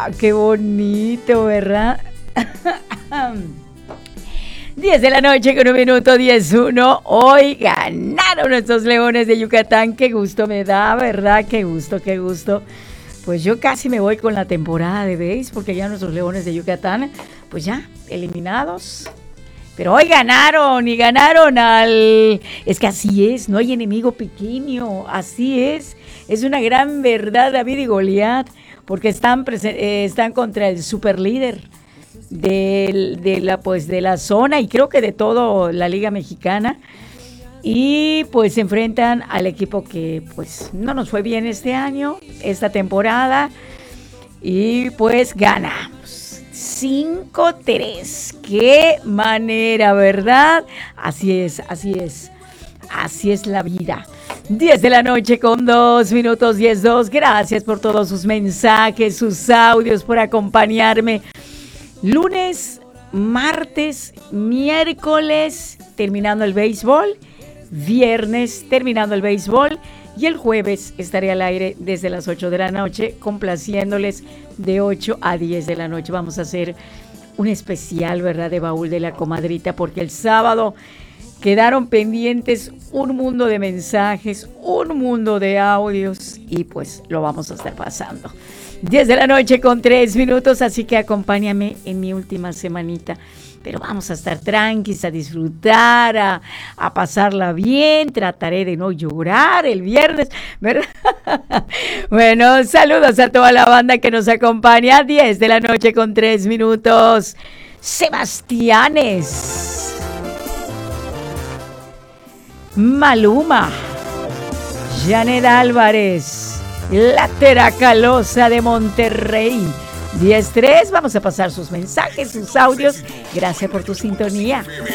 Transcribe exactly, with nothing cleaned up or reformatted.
qué bonito, ¿verdad? diez de la noche con un minuto, diez uno. Hoy ganaron nuestros Leones de Yucatán. Qué gusto me da, ¿verdad? Qué gusto, qué gusto. Pues yo casi me voy con la temporada de béis, porque ya nuestros Leones de Yucatán, pues ya, eliminados. Pero hoy ganaron y ganaron al... Es que así es, no hay enemigo pequeño, así es. Es una gran verdad, David y Goliat, porque están, presen- eh, están contra el superlíder de, de, la, pues, de la zona y creo que de toda la Liga Mexicana. Y pues se enfrentan al equipo que pues no nos fue bien este año, esta temporada. Y pues ganamos cinco tres. Qué manera, ¿verdad? Así es, así es. Así es la vida. diez de la noche con dos minutos, diez dos. Gracias por todos sus mensajes, sus audios, por acompañarme. Lunes, martes, miércoles, terminando el béisbol. Viernes, terminando el béisbol. Y el jueves estaré al aire desde las ocho de la noche, complaciéndoles de ocho a diez de la noche. Vamos a hacer un especial, ¿verdad?, de Baúl de la Comadrita, porque el sábado quedaron pendientes un mundo de mensajes, un mundo de audios, y pues lo vamos a estar pasando. diez de la noche con tres minutos, así que acompáñame en mi última semanita. Pero vamos a estar tranquilos, a disfrutar, a, a pasarla bien. Trataré de no llorar el viernes, ¿verdad? Bueno, saludos a toda la banda que nos acompaña. diez de la noche con tres minutos. Sebastianes. Maluma. Janet Álvarez. La Teracalosa de Monterrey. diez tres, vamos a pasar sus mensajes, sus audios. Gracias por tu sintonía.